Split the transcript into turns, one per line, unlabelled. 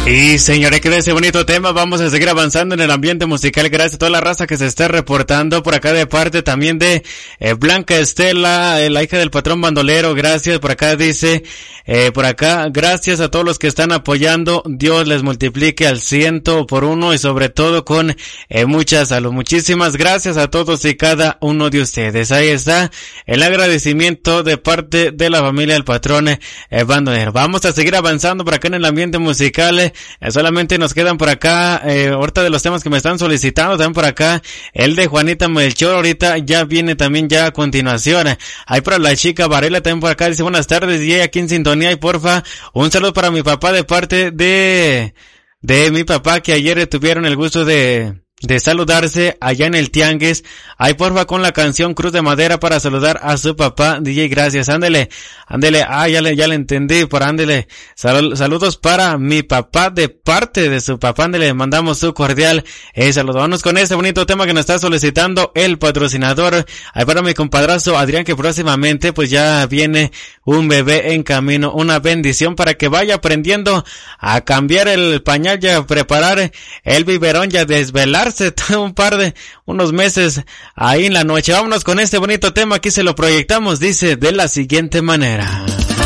Y señores, que de ese bonito tema vamos a seguir avanzando en el ambiente musical. Gracias a toda la raza que se está reportando por acá, de parte también de Blanca Estela, la hija del patrón bandolero. Gracias. Por acá dice, por acá, gracias a todos los que están apoyando. Dios les multiplique al 100 por 1 y sobre todo con mucha salud. Muchísimas gracias a todos y cada uno de ustedes. Ahí está el agradecimiento de parte de la familia del patrón bandolero. Vamos a seguir avanzando por acá en el ambiente musical. Solamente nos quedan por acá, ahorita de los temas que me están solicitando, también por acá, el de Juanita Melchor, ahorita ya viene también ya a continuación. Ahí para la chica Varela también por acá, dice buenas tardes, y aquí en sintonía, y porfa, un saludo para mi papá de parte de mi papá, que ayer tuvieron el gusto de saludarse allá en el Tianguis. Ahí porfa con la canción Cruz de Madera para saludar a su papá. DJ, gracias. Ándele. Ya le entendí. Ándele. Saludos para mi papá de parte de su papá. Ándele, mandamos su cordial saludo. Vamos con este bonito tema que nos está solicitando el patrocinador. Ahí para mi compadrazo Adrián, que próximamente pues ya viene un bebé en camino. Una bendición para que vaya aprendiendo a cambiar el pañal y a preparar el biberón y a desvelar unos meses ahí en la noche. Vámonos con este bonito tema, aquí se lo proyectamos, dice de la siguiente manera.